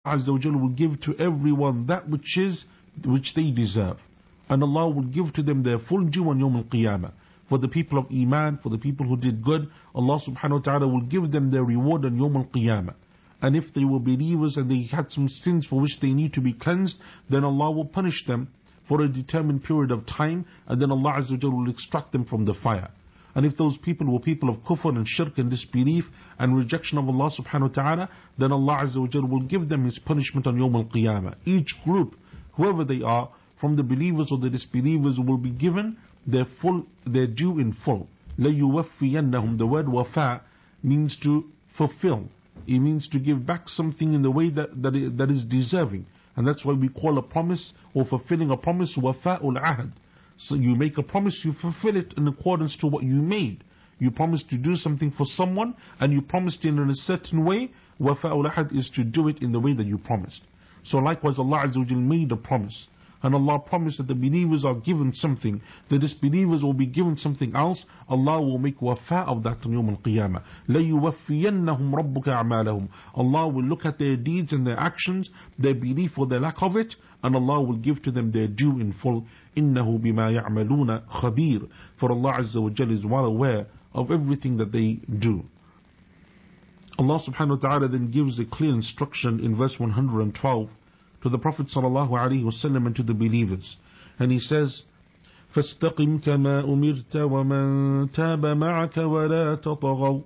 Azza wa Jal will give to everyone that which they deserve. And Allah will give to them their full due on Yawm al-Qiyamah. For the people of Iman, for the people who did good, Allah subhanahu wa ta'ala will give them their reward on Yawm al-Qiyamah. And if they were believers and they had some sins for which they need to be cleansed, then Allah will punish them for a determined period of time, and then Allah Azza wa Jal will extract them from the fire. And if those people were people of kufr and shirk and disbelief and rejection of Allah subhanahu wa ta'ala, then Allah Azza wa Jal will give them His punishment on Yawm al-Qiyamah. Each group, whoever they are, from the believers or the disbelievers, will be given their due in full. لَيُوَفِّيَنَّهُمْ. The word wafa means to fulfill. It means to give back something in the way that is deserving. And that's why we call a promise or fulfilling a promise wafa'ul ahad. So you make a promise, you fulfill it in accordance to what you made. You promise to do something for someone and you promised it in a certain way. Wafa'ul ahad is to do it in the way that you promised. So likewise Allah Azza wa Jal made a promise. And Allah promised that the believers are given something, the disbelievers will be given something else. Allah will make wafa of that on Yawm al-Qiyamah. لَيُوَفِّيَنَّهُمْ رَبُّكَ أَعْمَالَهُمْ. Allah will look at their deeds and their actions, their belief or their lack of it, and Allah will give to them their due in full. إِنَّهُ بِمَا يَعْمَلُونَ خَبِيرٌ. For Allah Azza wa Jal is well aware of everything that they do. Allah subhanahu wa ta'ala then gives a clear instruction in verse 112 to the Prophet sallallahu alaihi wasallam and to the believers. And he says, فَاسْتَقِمْ كَمَا أُمِرْتَ وَمَنْ تَابَ مَعَكَ وَلَا تَطَغَوْا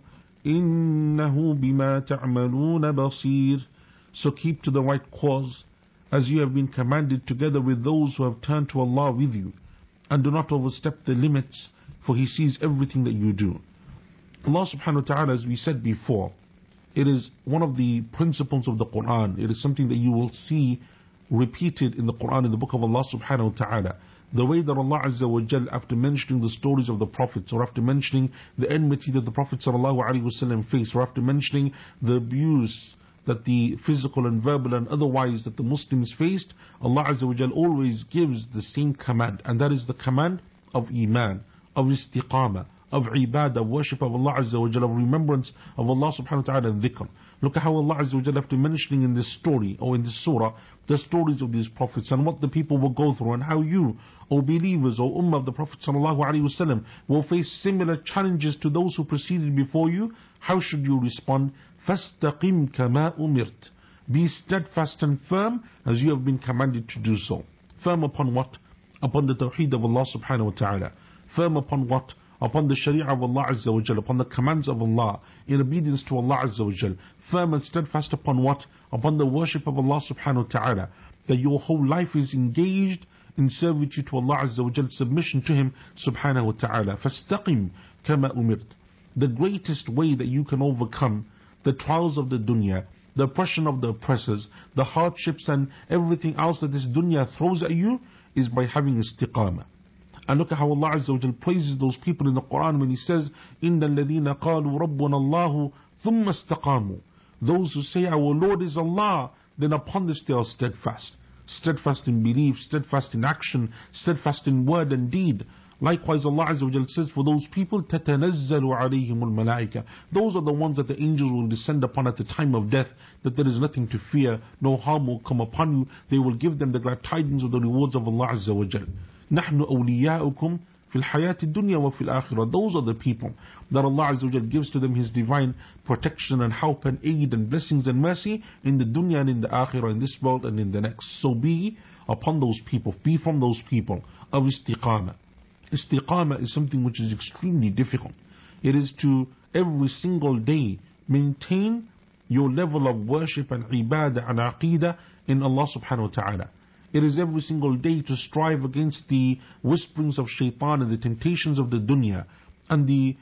إِنَّهُ بِمَا تَعْمَلُونَ بَصِيرٌ. So keep to the right cause, as you have been commanded, together with those who have turned to Allah with you. And do not overstep the limits, for He sees everything that you do. Allah subhanahu wa ta'ala, as we said before, it is one of the principles of the Quran. It is something that you will see repeated in the Quran, in the book of Allah subhanahu wa ta'ala. The way that Allah Azza wa Jal, after mentioning the stories of the prophets, or after mentioning the enmity that the Prophet sallallahu alaihi wasallam faced, or after mentioning the abuse that the physical and verbal and otherwise that the Muslims faced, Allah Azza wa Jal always gives the same command, and that is the command of Iman, of istiqamah, of ibadah, worship of Allah Azza wa Jalla, of remembrance of Allah subhanahu wa ta'ala, and dhikr. Look at how Allah Azza wa Jalla, after mentioning in this story or in this surah the stories of these prophets and what the people will go through, and how you, O believers, O ummah of the Prophet sallallahu alaihi wasallam, will face similar challenges to those who preceded before you. How should you respond? فَاسْتَقِمْ كَمَا أُمِرْتَ. Be steadfast and firm as you have been commanded to do so. Firm upon what? Upon the tawheed of Allah subhanahu wa ta'ala. Firm upon what? Upon the sharia of Allah Azza wa Jal, upon the commands of Allah, in obedience to Allah Azza wa Jal. Firm and steadfast upon what? Upon the worship of Allah subhanahu wa ta'ala. That your whole life is engaged in servitude to Allah Azza wa Jal, submission to Him subhanahu wa ta'ala. فَاسْتَقِمْ كَمَا أُمِرْتَ. The greatest way that you can overcome the trials of the dunya, the oppression of the oppressors, the hardships and everything else that this dunya throws at you, is by having istiqamah. And look at how Allah Azza wa Jal praises those people in the Quran when He says, إِنَّ الَّذِينَ قَالُوا رَبُّنَا اللَّهُ ثُمَّ اسْتَقَامُوا. Those who say our Lord is Allah, then upon this they are steadfast. Steadfast in belief, steadfast in action, steadfast in word and deed. Likewise Allah Azza wa Jal says, for those people, تَتَنَزَّلُ عَلَيْهِمُ الْمَلَائِكَةِ. Those are the ones that the angels will descend upon at the time of death, that there is nothing to fear, no harm will come upon you. They will give them the glad tidings of the rewards of Allah Azza wa Jal. نحن أولياؤكم في الحياة الدنيا وفي الآخرة. Those are the people that Allah Azza wa Jal gives to them His divine protection and help and aid and blessings and mercy in the dunya and in the akhirah, in this world and in the next. So be upon those people, be from those people of istiqamah. Istiqamah is something which is extremely difficult. It is to every single day maintain your level of worship and ibadah and aqidah in Allah subhanahu wa ta'ala. It is every single day to strive against the whisperings of shaitan and the temptations of the dunya and the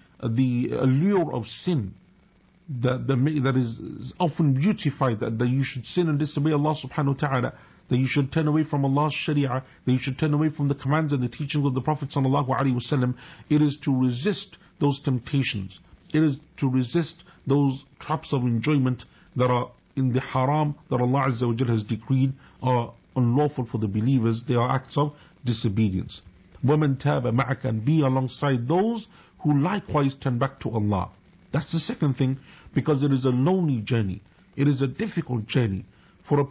allure of sin that is often beautified, that you should sin and disobey Allah subhanahu wa ta'ala, that you should turn away from Allah's sharia, that you should turn away from the commands and the teachings of the Prophet sallallahu alaihi wasallam. It is to resist those temptations. It is to resist those traps of enjoyment that are in the haram that Allah Azza wa Jal has decreed are unlawful for the believers. They are acts of disobedience. وَمَنْ تَابَ مَعَكَ. And be alongside those who likewise turn back to Allah. That's the second thing, because it is a lonely journey. It is a difficult journey.